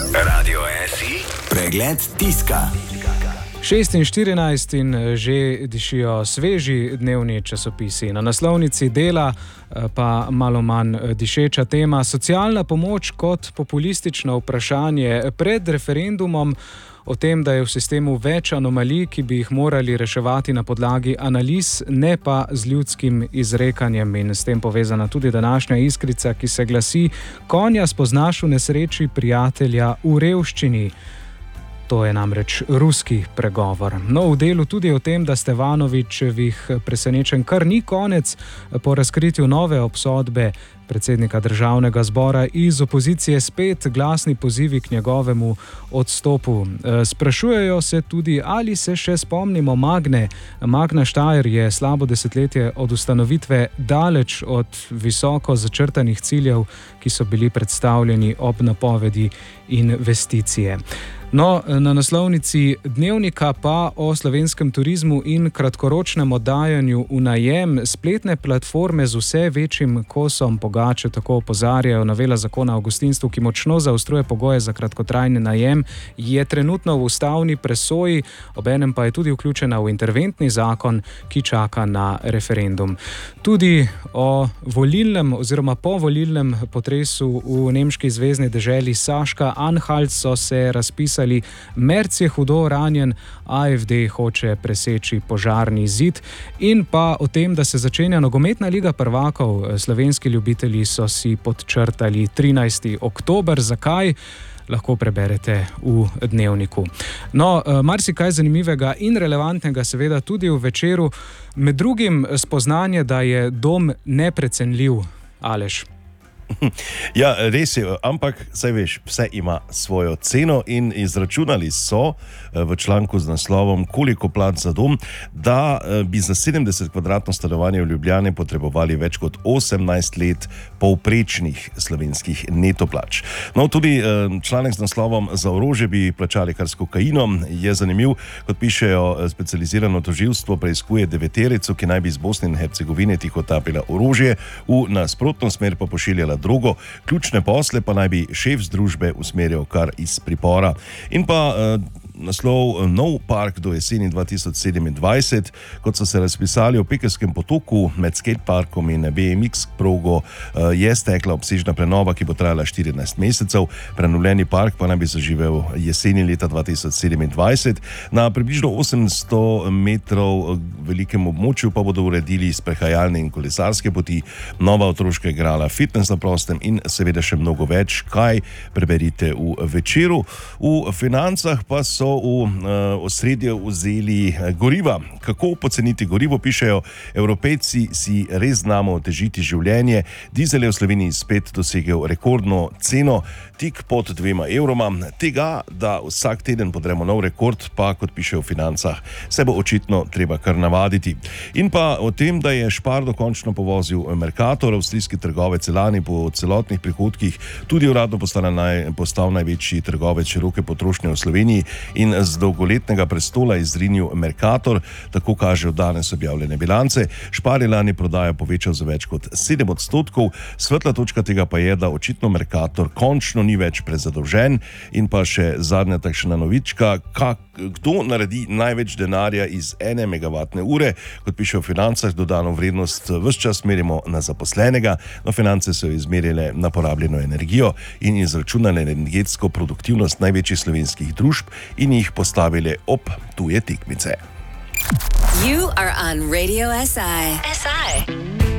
Radio SI, pregled tiska. 6:14 in že dišijo sveži dnevni časopisi. Na naslovnici Dela pa malo manj dišeča tema: socialna pomoč kot populistično vprašanje. Pred referendumom o tem, da je v sistemu več anomalij, ki bi jih morali reševati na podlagi analiz, ne pa z ljudskim izrekanjem, in s tem povezana tudi današnja iskrica, ki se glasi: konja spoznaš v nesreči, prijatelja v revščini. To je namreč ruski pregovor. No, v Delu tudi o tem, da Stevanovićevih presenečenj kar ni konec. Po razkritju nove obsodbe predsednika državnega zbora iz opozicije spet glasni pozivi k njegovemu odstopu. Sprašujejo se tudi, ali se še spomnimo Magne. Magna Steyr je slabo desetletje od ustanovitve daleč od visoko začrtanih ciljev, ki so bili predstavljeni ob napovedi investicije. No, na naslovnici Dnevnika pa o slovenskem turizmu in kratkoročnem oddajanju v najem. Spletne platforme z vse večjim kosom pogače tako opozarjajo. Novela zakona o gostinstvu, ki močno zaostruje pogoje za kratkotrajni najem, je trenutno v ustavni presoji, obenem pa je tudi vključena v interventni zakon, ki čaka na referendum. Tudi o volilnem oziroma povolilnem potresu v nemški zvezni deželi Saška-Anhalt so se razpisali. Merc je hudo ranjen, AfD hoče preseči požarni zid, in pa o tem, da se začenja nogometna liga prvakov. Slovenski ljubitelji so si podčrtali 13. oktober. Zakaj? Lahko preberete v Dnevniku. No, marsikaj zanimivega in relevantnega seveda tudi v Večeru. Med drugim spoznanje, da je dom neprecenljiv. Aleš. Ja, res je, ampak saj veš, vse ima svojo ceno, in izračunali so v članku z naslovom Koliko plač za dom, da bi za 70 kvadratno stanovanje v Ljubljani potrebovali več kot 18 let povprečnih slovenskih neto plač. No, tudi članek z naslovom Za orožje bi plačali kar s kokainom je zanimiv. Kot pišejo, specializirano tožilstvo preiskuje 9-terico, ki naj bi iz Bosne in Hercegovine tihotapila orožje, v nasprotno smer pa pošiljala drogo. Ključne posle pa naj bi šef združbe usmerjal kar iz pripora. In pa naslov Nov park do jeseni 2027. Kot so se razpisali v Pekerskem potoku med skateparkom in BMX progo, je stekla obsežna prenova, ki bo trajala 14 mesecev. Prenovljeni park pa naj bi zaživel jeseni leta 2027. Na približno 800 metrov velikem območju pa bodo uredili sprehajalne in kolesarske poti, nova otroška igrala, fitness na prostem in seveda še mnogo več. Kaj preberite v Večeru. V Financah pa so v osredje vzeli goriva. Kako poceniti gorivo, pišejo: Evropejci si res znamo otežiti življenje. Dizel je v Sloveniji spet dosegel rekordno ceno, tik pod 2 evroma. Tega, da vsak teden podremo nov rekord, pa, kot pišejo v Financah, se bo očitno treba kar navaditi. In pa o tem, da je Spar dokončno povozil Mercator. Avstrijski trgovec lani po celotnih prihodkih tudi uradno postal največji trgovec široke potrošnje v Sloveniji in z dolgoletnega prestola izrinil Mercator, tako kažejo danes objavljene bilance. Spar je lani prodajo povečal za več kot 7%. Svetla točka tega pa je, da očitno Mercator končno ni več prezadolžen. In pa še zadnja takšna novička: kdo naredi največ denarja iz 1 megavatne ure? Kot piše v Financah, dodano vrednost ves čas merimo na zaposlenega. No, Finance so izmerile na porabljeno energijo in izračunale energetsko produktivnost največjih slovenskih družb in jih postavile ob tuje tekmice. You are on Radio SI.